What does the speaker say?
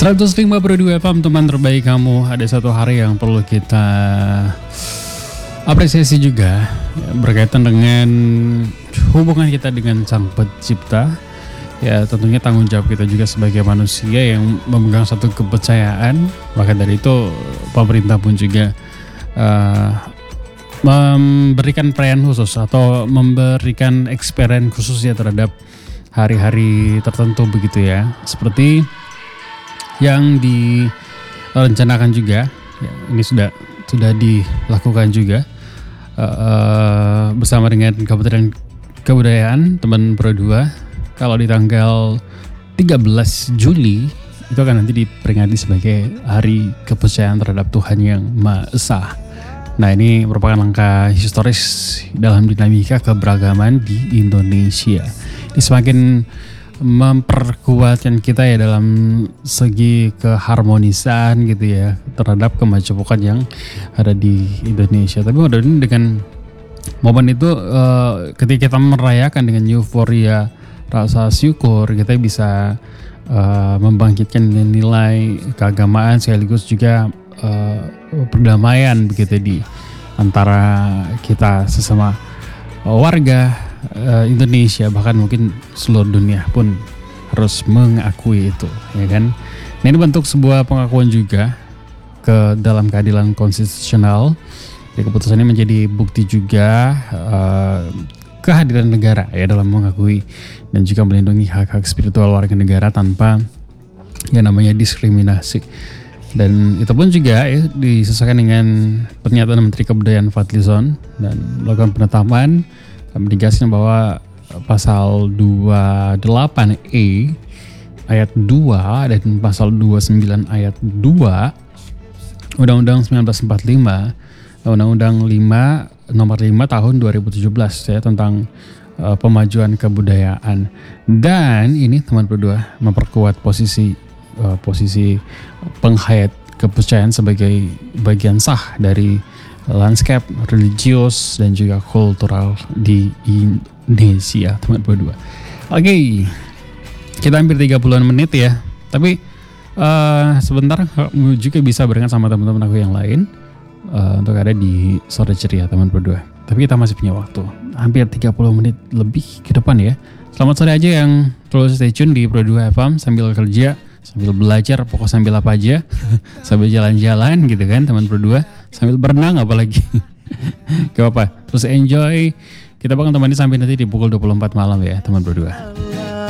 105.2 FM, teman terbaik kamu. Ada satu hari yang perlu kita apresiasi juga, berkaitan dengan hubungan kita dengan Sang Pencipta. Ya, tentunya tanggung jawab kita juga sebagai manusia yang memegang satu kepercayaan. Maka dari itu pemerintah pun juga memberikan perayaan khusus atau memberikan experience khusus ya terhadap hari-hari tertentu begitu ya. Seperti yang direncanakan juga, ya, ini sudah dilakukan juga bersama dengan Kementerian Kebudayaan, teman Pro 2. Kalau di tanggal 13 Juli itu akan nanti diperingati sebagai Hari Kepercayaan terhadap Tuhan Yang Maha Esa. Nah, ini merupakan langkah historis dalam dinamika keberagaman di Indonesia. Ini semakin memperkuatkan kita ya dalam segi keharmonisan gitu ya terhadap kemajemukan yang ada di Indonesia. Tapi mudah-mudahan dengan momen itu ketika kita merayakan dengan euforia rasa syukur, kita bisa membangkitkan nilai keagamaan sekaligus juga perdamaian begitu di antara kita sesama warga Indonesia, bahkan mungkin seluruh dunia pun harus mengakui itu, ya kan? Nah, ini bentuk sebuah pengakuan juga ke dalam keadilan konstitusional. Jadi keputusan ini menjadi bukti juga kehadiran negara ya dalam mengakui dan juga melindungi hak-hak spiritual warga negara tanpa yang namanya diskriminasi. Dan itu pun juga ya disesuaikan dengan pernyataan Menteri Kebudayaan Fadlizon dan melakukan penetapan menegaskan bahwa pasal 28E ayat 2 dan pasal 29 ayat 2 Undang-Undang 1945, Undang-Undang 5 nomor 5 tahun 2017 ya tentang pemajuan kebudayaan. Dan ini teman berdua memperkuat posisi penghayat kepercayaan sebagai bagian sah dari landscape religius dan juga kultural di Indonesia, teman berdua. Oke, kita hampir 30-an menit ya. Tapi sebentar juga bisa barengan sama teman-teman aku yang lain untuk ada di sore ceria teman berdua. Tapi kita masih punya waktu hampir 30 menit lebih ke depan ya. Selamat sore aja yang terus stay tune di Pro 2 FM sambil kerja, sambil belajar, pokok sambil apa aja, sambil jalan-jalan gitu kan teman berdua, sambil berenang apalagi. Gak apa-apa, terus enjoy. Kita bakal temani sampai nanti di pukul 24 malam ya teman berdua.